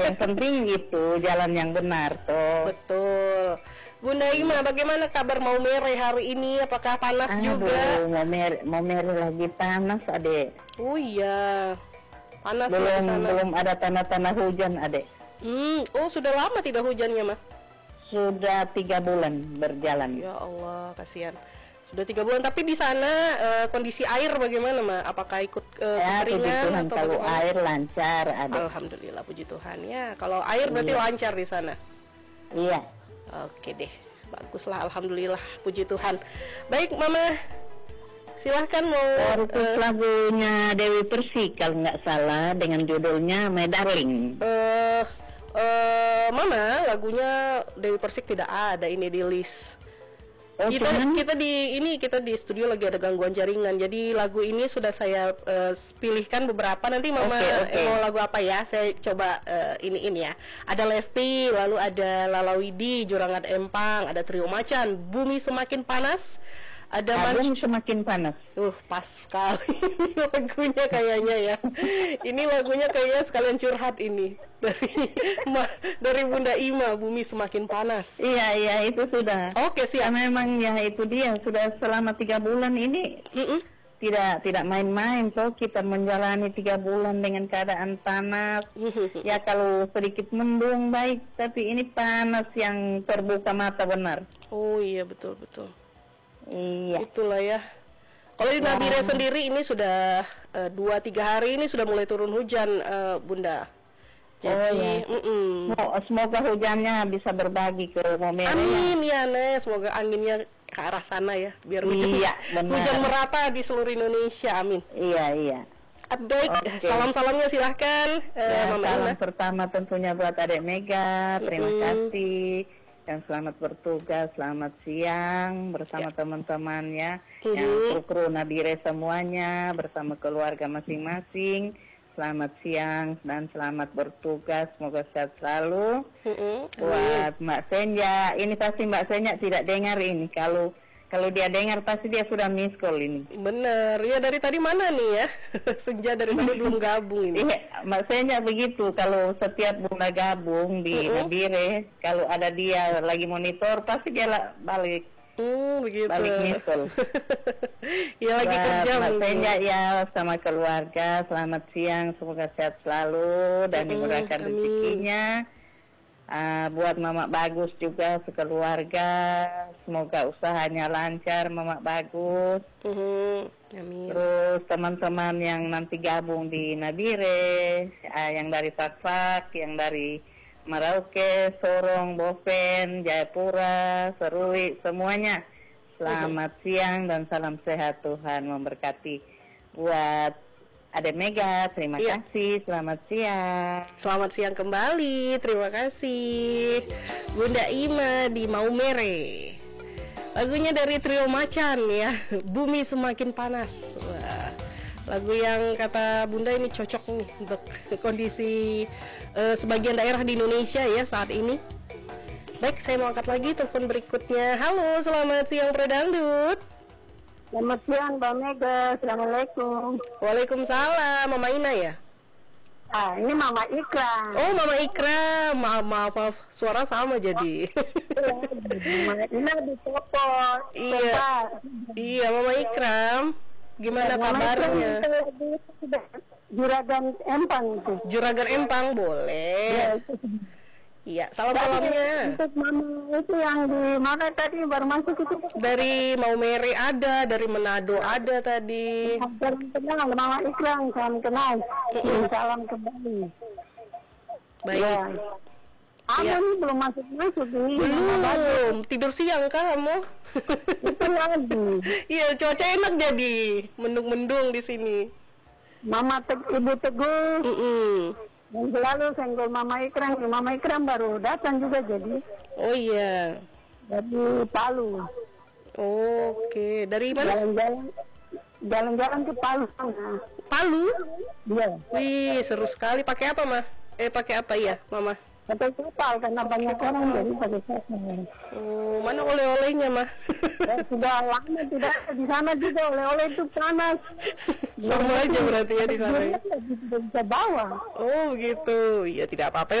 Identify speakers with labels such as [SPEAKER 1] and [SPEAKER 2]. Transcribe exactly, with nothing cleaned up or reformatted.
[SPEAKER 1] yang penting itu jalan yang benar toh.
[SPEAKER 2] Betul. Bunda Ima, bagaimana kabar Maumere hari ini? Apakah panas
[SPEAKER 1] Aduh,
[SPEAKER 2] juga?
[SPEAKER 1] Maumere, Maumere lagi panas, Adek.
[SPEAKER 2] Oh iya, panas ya di
[SPEAKER 1] Belum
[SPEAKER 2] sana.
[SPEAKER 1] belum ada tanda-tanda hujan, Adek.
[SPEAKER 2] Hmm, oh sudah lama tidak hujannya, mah?
[SPEAKER 1] Sudah tiga bulan berjalan.
[SPEAKER 2] Ya Allah, kasihan. Sudah tiga bulan, tapi di sana uh, kondisi air bagaimana, Ma? Apakah ikut uh,
[SPEAKER 1] Ya, puji
[SPEAKER 2] kekeringan
[SPEAKER 1] Tuhan,
[SPEAKER 2] atau
[SPEAKER 1] kalau
[SPEAKER 2] bagaimana?
[SPEAKER 1] air lancar, Adek.
[SPEAKER 2] Alhamdulillah, puji Tuhan ya. Kalau air berarti
[SPEAKER 1] Iya.
[SPEAKER 2] lancar di sana.
[SPEAKER 1] Iya.
[SPEAKER 2] Oke deh, baguslah, alhamdulillah, puji Tuhan. Baik, Mama, silahkan mau.
[SPEAKER 1] Terus
[SPEAKER 2] uh,
[SPEAKER 1] lagunya Dewi Persik kalau nggak salah dengan judulnya My Darling.
[SPEAKER 2] uh, uh, Mama, lagunya Dewi Persik tidak ada ini di list.
[SPEAKER 1] Oh,
[SPEAKER 2] kita
[SPEAKER 1] cuman-
[SPEAKER 2] kita di ini kita di studio lagi ada gangguan jaringan, jadi lagu ini sudah saya uh, pilihkan beberapa. Nanti Mama
[SPEAKER 1] Oke, oke.
[SPEAKER 2] eh, mau lagu apa ya, saya coba uh, ini ini ya. Ada Lesti, lalu ada Lalawidi, Jurangan Empang, ada Trio Macan, Bumi Semakin Panas, ada
[SPEAKER 1] Album
[SPEAKER 2] Man-
[SPEAKER 1] semakin panas.
[SPEAKER 2] Uh, pas sekali ini lagunya kayaknya ya. Ini lagunya kayaknya sekalian curhat ini dari Ma- dari Bunda Ima, Bumi Semakin Panas.
[SPEAKER 1] Iya, iya, itu sudah.
[SPEAKER 2] Oke,
[SPEAKER 1] Ya,
[SPEAKER 2] siap.
[SPEAKER 1] memang ya itu dia sudah selama tiga bulan ini
[SPEAKER 2] Mm-mm.
[SPEAKER 1] tidak tidak main-main toh kita menjalani tiga bulan dengan keadaan panas. Ya kalau sedikit mendung baik, tapi ini panas yang terbuka mata benar.
[SPEAKER 2] Oh iya, betul betul.
[SPEAKER 1] Iya.
[SPEAKER 2] Itulah ya. Kalau di
[SPEAKER 1] Ya.
[SPEAKER 2] Nabire sendiri ini sudah eh, dua tiga hari ini sudah mulai turun hujan, eh, Bunda. Jadi,
[SPEAKER 1] Oh, ya.
[SPEAKER 2] mm-mm.
[SPEAKER 1] Mo- Semoga hujannya bisa berbagi ke Maumere.
[SPEAKER 2] Amin ya, Nes. Semoga anginnya ke arah sana ya, biar hujan,
[SPEAKER 1] Iya, benar.
[SPEAKER 2] hujan merata di seluruh Indonesia. Amin.
[SPEAKER 1] Iya, iya.
[SPEAKER 2] Baik,
[SPEAKER 1] Oke.
[SPEAKER 2] salam-salamnya silahkan, eh,
[SPEAKER 1] Ya,
[SPEAKER 2] Mama
[SPEAKER 1] salam
[SPEAKER 2] Ima.
[SPEAKER 1] pertama tentunya buat Adek Mega, terima
[SPEAKER 2] Mm-mm.
[SPEAKER 1] kasih dan selamat bertugas, selamat siang bersama
[SPEAKER 2] Ya.
[SPEAKER 1] teman-temannya,
[SPEAKER 2] Mhm.
[SPEAKER 1] yang kru-kru Nabire semuanya bersama keluarga masing-masing. Selamat siang dan selamat bertugas, semoga sehat selalu.
[SPEAKER 2] Mm-mm. Amin.
[SPEAKER 1] Buat Mbak Senja, ini pasti Mbak Senja tidak dengar ini. Kalau kalau dia dengar pasti dia sudah miss call ini.
[SPEAKER 2] Bener, ya dari tadi mana nih ya? Senja dari tadi belum gabung ini.
[SPEAKER 1] Iya, Mbak Senja begitu. Kalau setiap Bunda gabung di
[SPEAKER 2] Mm-mm.
[SPEAKER 1] Nabire, kalau ada dia lagi monitor, pasti dia la- balik
[SPEAKER 2] Hmm, begitu.
[SPEAKER 1] balik miss call.
[SPEAKER 2] Ya lagi
[SPEAKER 1] Buat
[SPEAKER 2] kerja
[SPEAKER 1] Mbak
[SPEAKER 2] mungkin.
[SPEAKER 1] Senja ya sama keluarga, selamat siang, semoga sehat selalu dan
[SPEAKER 2] Mm-mm,
[SPEAKER 1] dimudahkan
[SPEAKER 2] amin.
[SPEAKER 1] rezekinya. Ah, buat Mama Bagus juga sekeluarga, semoga usahanya lancar, Mama Bagus.
[SPEAKER 2] Mhm, Amin.
[SPEAKER 1] Terus teman-teman yang nanti gabung di Nabire, ah, yang dari Fakfak, yang dari Merauke, Sorong, Boven, Jayapura, Serui, semuanya. Selamat siang dan salam sehat, Tuhan memberkati. Buat Adek Mega, terima
[SPEAKER 2] Iya.
[SPEAKER 1] kasih, selamat siang.
[SPEAKER 2] Selamat siang kembali, terima kasih Bunda Ima di Maumere. Lagunya dari Trio Macan ya, Bumi Semakin Panas. Wah, lagu yang kata Bunda ini cocok nih untuk kondisi eh, sebagian daerah di Indonesia ya saat ini. Baik, saya mau angkat lagi telepon berikutnya. Halo, selamat siang Predangdut.
[SPEAKER 3] Selamat siang, Mbak Mega. Assalamualaikum.
[SPEAKER 2] Waalaikumsalam, Mama Ina ya?
[SPEAKER 3] Ah, ini Mama Ikram.
[SPEAKER 2] Oh, Mama Ikram. Maaf, maaf, maaf. Suara sama jadi.
[SPEAKER 3] Mama Ina di telepon.
[SPEAKER 2] Iya. Iya, Mama Ikram. Gimana kabarnya?
[SPEAKER 3] Juragan Empang itu.
[SPEAKER 2] Juragan Empang
[SPEAKER 3] Ya,
[SPEAKER 2] boleh.
[SPEAKER 3] itu.
[SPEAKER 2] Iya, salam-salamnya.
[SPEAKER 3] Untuk Mama itu yang di mana tadi baru masuk itu.
[SPEAKER 2] Dari Maumere ada, dari Manado ada tadi.
[SPEAKER 3] Salam kenal, Mama Ikram. Salam kenal. Salam kembali.
[SPEAKER 2] Baik.
[SPEAKER 3] Ya. Aku
[SPEAKER 2] Iya.
[SPEAKER 3] ini belum masuk-masuk ini. Mama Bagus.
[SPEAKER 2] Belum, tidur siang kamu.
[SPEAKER 3] Itu lagi.
[SPEAKER 2] Iya, cuaca enak jadi. Mendung-mendung di sini.
[SPEAKER 3] Mama Te- Ibu Teguh.
[SPEAKER 2] Mm-mm.
[SPEAKER 3] Yang selalu senggol Mama Ikram, Mama Ikram baru datang juga jadi
[SPEAKER 2] Oh iya.
[SPEAKER 3] dari Palu.
[SPEAKER 2] Oke, dari mana?
[SPEAKER 3] Jalan-jalan, jalan-jalan ke Palu sana.
[SPEAKER 2] Palu.
[SPEAKER 3] Iya.
[SPEAKER 2] Wih, seru sekali. Pakai apa, Mah? Eh, pakai apa ya, Mama?
[SPEAKER 3] Pakai kapal karena banyak orang jadi pakai kapal.
[SPEAKER 2] Oh, mana oleh-olehnya, Mah?
[SPEAKER 3] Ya, sudah lama tidak ada di sana juga oleh-oleh itu panas.
[SPEAKER 2] Sama aja berarti ya di sana.
[SPEAKER 3] Dia tidak bisa bawa.
[SPEAKER 2] Oh, begitu. Ya, tidak apa-apa.